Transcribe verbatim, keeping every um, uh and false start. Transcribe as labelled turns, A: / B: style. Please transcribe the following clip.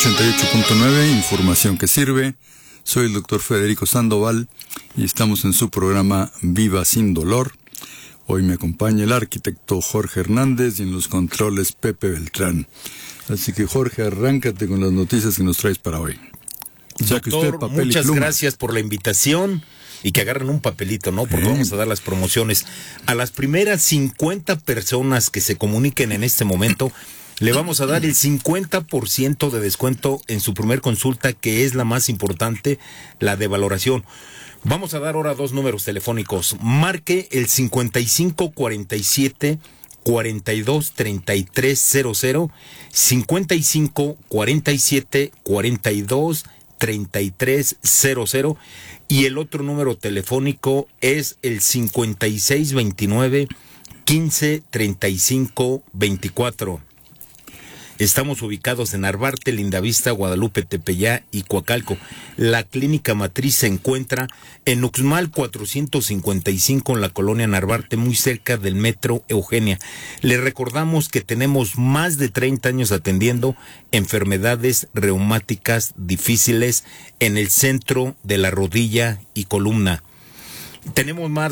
A: ochenta y ocho punto nueve, información que sirve. Soy el doctor Federico Sandoval y estamos en su programa Viva Sin Dolor. Hoy me acompaña el arquitecto Jorge Hernández y en los controles Pepe Beltrán. Así que Jorge, arráncate con las noticias que nos traes para hoy.
B: Saque Doctor, usted papel muchas y pluma. Gracias por la invitación y que agarren un papelito, ¿no? Porque ¿Eh? vamos a dar las promociones. A las primeras cincuenta personas que se comuniquen en este momento, le vamos a dar el cincuenta por ciento de descuento en su primer consulta, que es la más importante, la de valoración. Vamos a dar ahora dos números telefónicos. Marque el cincuenta y cinco cuarenta y siete cuarenta y dos treinta y tres cero cero, cincuenta y cinco cuarenta y siete cuarenta y dos treinta y tres cero cero, y el otro número telefónico es el cincuenta y seis veintinueve quince treinta y cinco veinticuatro. Estamos ubicados en Narvarte, Lindavista, Guadalupe, Tepeyá y Coacalco. La clínica matriz se encuentra en Uxmal cuatrocientos cincuenta y cinco, en la colonia Narvarte, muy cerca del metro Eugenia. Les recordamos que tenemos más de treinta años atendiendo enfermedades reumáticas difíciles en el centro de la rodilla y columna. Tenemos más